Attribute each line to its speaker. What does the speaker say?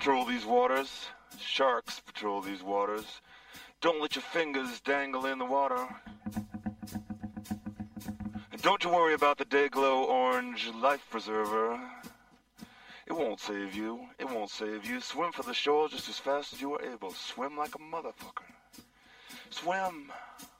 Speaker 1: patrol these waters. Sharks patrol these waters. Don't let your fingers dangle in the water. And don't you worry about the Dayglow Orange Life Preserver. It won't save you. It won't save you. Swim for the shore just as fast as you are able. Swim like a motherfucker. Swim.